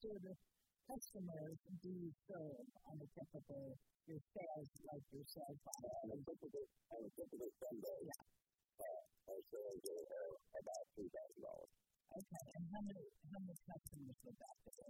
sort of customers do you serve on a typical, your sales, like your sales on a typical Sunday, our sales are about $2,000. Okay, and how many customers would that be?